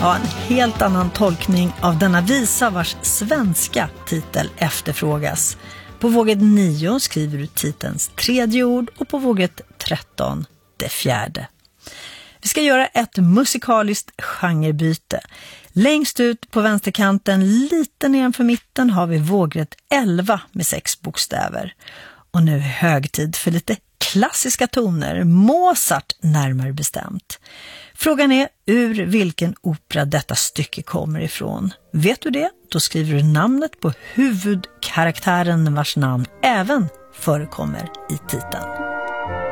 Ja, en helt annan tolkning av denna visa vars svenska titel efterfrågas. På våget 9 skriver du titelns tredje ord och på våget 13 det fjärde. Vi ska göra ett musikaliskt genrebyte. Längst ut på vänsterkanten, lite nedanför mitten, har vi vågrätt 11 med 6 bokstäver. Och nu är hög tid för lite klassiska toner, Mozart närmare bestämt. Frågan är ur vilken opera detta stycke kommer ifrån. Vet du det? Då skriver du namnet på huvudkaraktären vars namn även förekommer i titeln.